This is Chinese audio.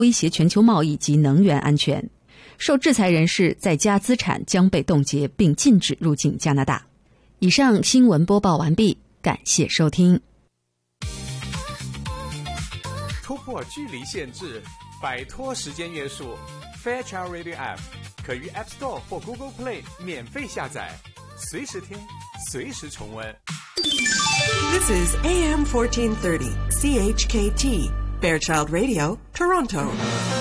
威胁全球贸易及能源安全。受制裁人士在家资产将被冻结，并禁止入境加拿大。以上新闻播报完毕，感谢收听。 突破距离限制，摆脱时间约束， Fairchild Radio App 可于 App Store 或 Google Play 免费下载，随时听，随时重温。 This is AM 1430 CHKT Fairchild Radio, Toronto.